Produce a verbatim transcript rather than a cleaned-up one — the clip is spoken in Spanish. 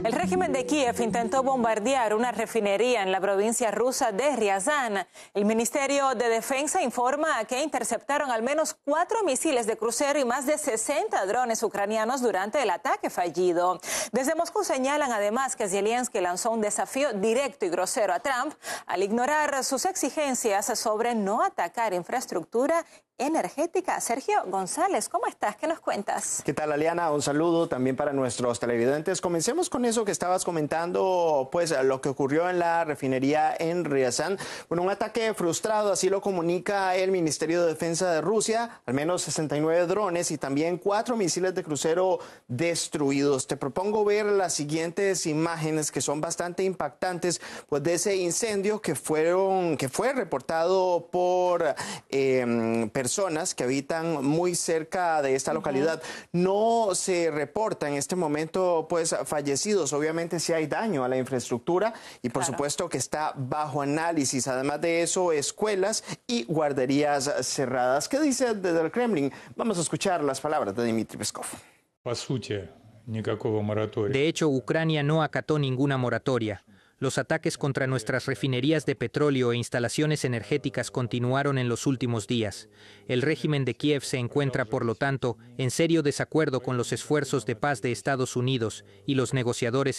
El régimen de Kiev intentó bombardear una refinería en la provincia rusa de Ryazan. El Ministerio de Defensa informa que interceptaron al menos cuatro misiles de crucero y más de sesenta drones ucranianos durante el ataque fallido. Desde Moscú señalan además que Zelensky lanzó un desafío directo y grosero a Trump al ignorar sus exigencias sobre no atacar infraestructura energética. Sergio González, ¿cómo estás? ¿Qué nos cuentas? ¿Qué tal, Aliana? Un saludo también para nuestros televidentes. Comencemos con eso que estabas comentando, pues lo que ocurrió en la refinería en Ryazan. Bueno, un ataque frustrado, así lo comunica el Ministerio de Defensa de Rusia, al menos sesenta y nueve drones y también cuatro misiles de crucero destruidos. Te propongo ver las siguientes imágenes que son bastante impactantes, pues de ese incendio que fueron, que fue reportado por eh, personas que habitan muy cerca de esta localidad. No se reporta en este momento pues fallecidos. Obviamente sí hay daño a la infraestructura y por claro. supuesto que está bajo análisis. Además de eso, escuelas y guarderías cerradas. ¿Qué dice desde el Kremlin? Vamos a escuchar las palabras de Dmitry Peskov. De hecho, Ucrania no acató ninguna moratoria. Los ataques contra nuestras refinerías de petróleo e instalaciones energéticas continuaron en los últimos días. El régimen de Kiev se encuentra, por lo tanto, en serio desacuerdo con los esfuerzos de paz de Estados Unidos y los negociadores